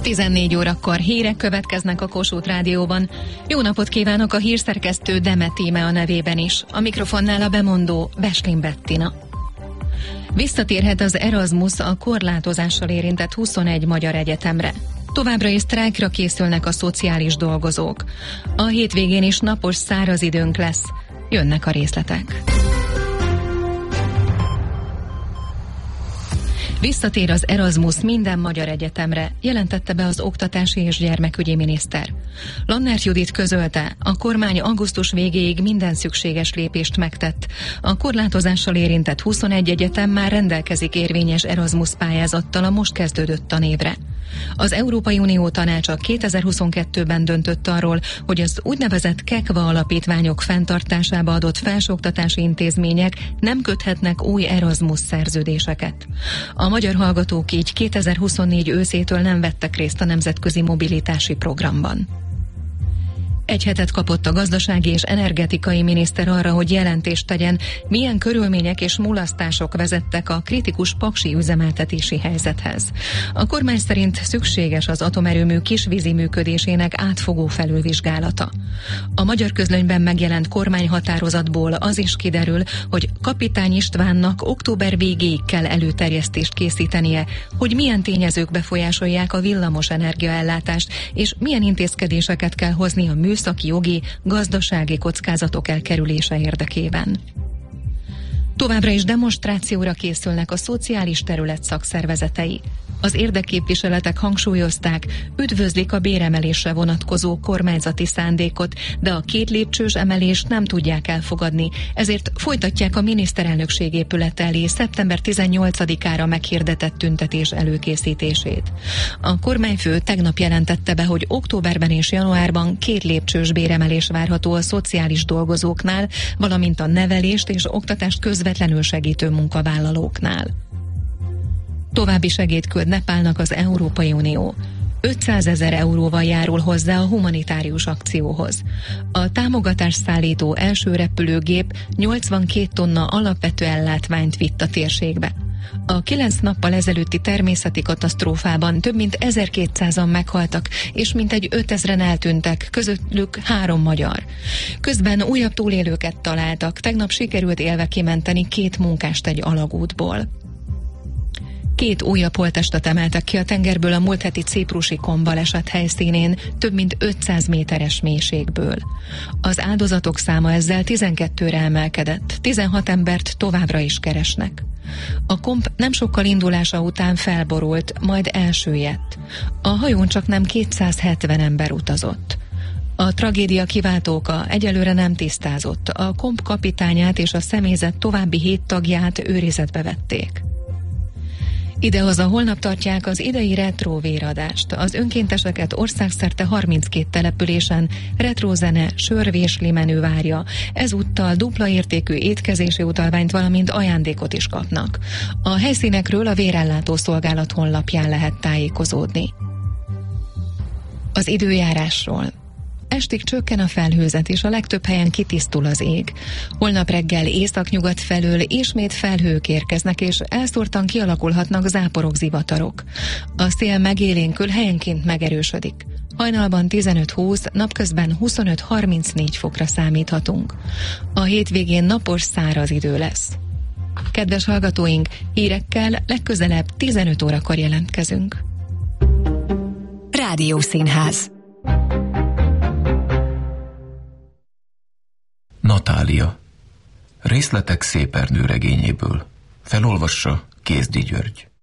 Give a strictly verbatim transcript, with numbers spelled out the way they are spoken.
tizennégy órakor hírek következnek a Kossuth Rádióban. Jó napot kívánok, a hírszerkesztő Demet Íme a nevében is. A mikrofonnál a bemondó Beslin Bettina. Visszatérhet az Erasmus a korlátozással érintett huszonegy magyar egyetemre. Továbbra is sztrájkra készülnek a szociális dolgozók. A hétvégén is napos, száraz időnk lesz. Jönnek a részletek. Visszatér az Erasmus minden magyar egyetemre, jelentette be az oktatási és gyermekügyi miniszter. Lannert Judit közölte, a kormány augusztus végéig minden szükséges lépést megtett. A korlátozással érintett huszonegy egyetem már rendelkezik érvényes Erasmus pályázattal a most kezdődött tanévre. Az Európai Unió Tanácsa kétezer-huszonkettőben döntött arról, hogy az úgynevezett KEKVA alapítványok fenntartásába adott felsőoktatási intézmények nem köthetnek új Erasmus szerződéseket. A magyar hallgatók így kétezer-huszonnégy őszétől nem vettek részt a nemzetközi mobilitási programban. Egy hetet kapott a gazdasági és energetikai miniszter arra, hogy jelentést tegyen, milyen körülmények és mulasztások vezettek a kritikus paksi üzemeltetési helyzethez. A kormány szerint szükséges az atomerőmű kisvízi működésének átfogó felülvizsgálata. A Magyar Közlönyben megjelent kormányhatározatból az is kiderül, hogy Kapitány Istvánnak október végéig kell előterjesztést készítenie, hogy milyen tényezők befolyásolják a villamos energiaellátást, és milyen intézkedéseket kell hozni a műszaki, jogi, gazdasági kockázatok elkerülése érdekében. Továbbra is demonstrációra készülnek a szociális terület szakszervezetei. Az érdekképviseletek hangsúlyozták, üdvözlik a béremelésre vonatkozó kormányzati szándékot, de a két lépcsős emelést nem tudják elfogadni, ezért folytatják a miniszterelnökség épülete elé szeptember tizennyolcadikára meghirdetett tüntetés előkészítését. A kormányfő tegnap jelentette be, hogy októberben és januárban két lépcsős béremelés várható a szociális dolgozóknál, valamint a nevelést és oktatást közvetlenül segítő munkavállalóknál. További segélyt küld Nepálnak az Európai Unió. ötszázezer euróval járul hozzá a humanitárius akcióhoz. A támogatást szállító első repülőgép nyolcvankét tonna alapvető ellátmányt vitt a térségbe. A kilenc nappal ezelőtti természeti katasztrófában több mint ezerkétszázan meghaltak, és mintegy ötezren eltűntek, közöttük három magyar. Közben újabb túlélőket találtak, tegnap sikerült élve kimenteni két munkást egy alagútból. Két újabb holttestet emeltek ki a tengerből a múlt heti ciprusi kombaleset helyszínén, több mint ötszáz méteres mélységből. Az áldozatok száma ezzel tizenkettőre emelkedett, tizenhat embert továbbra is keresnek. A komp nem sokkal indulása után felborult, majd elsüllyedt. A hajón csak nem kétszázhetven ember utazott. A tragédia kiváltó oka egyelőre nem tisztázott, a komp kapitányát és a személyzet további hét tagját őrizetbe vették. Idehaza holnap tartják az idei retro véradást. Az önkénteseket országszerte harminckét településen retrózene, sörvésli menü várja. Ezúttal dupla értékű étkezési utalványt, valamint ajándékot is kapnak. A helyszínekről a Vérellátó Szolgálat honlapján lehet tájékozódni. Az időjárásról. Estig csökken a felhőzet, és a legtöbb helyen kitisztul az ég. Holnap reggel északnyugat felől ismét felhők érkeznek, és elszórtan kialakulhatnak záporok, zivatarok. A szél megélénkül, helyenként megerősödik. Hajnalban tizenöt-húsz, napközben huszonöt-harmincnégy fokra számíthatunk. A hétvégén napos, száraz idő lesz. Kedves hallgatóink, hírekkel legközelebb tizenöt órakor jelentkezünk. Rádiószínház. Natália. Részletek Szép Ernő regényéből. Felolvassa Kézdi György.